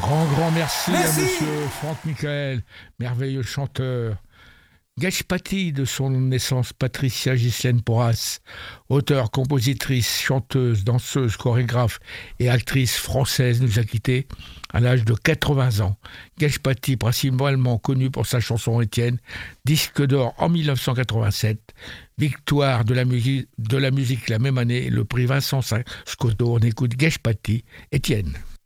Grand merci à monsieur Franck Michael, merveilleux chanteur. Geshpati, de son naissance Patricia Ghislaine Porras, auteure, compositrice, chanteuse, danseuse, chorégraphe et actrice française, nous a quittés à l'âge de 80 ans. Geshpati, principalement connue pour sa chanson Étienne, disque d'or en 1987, victoire de la musique la même année, le prix Vincent Scotto. On écoute Geshpati, Étienne.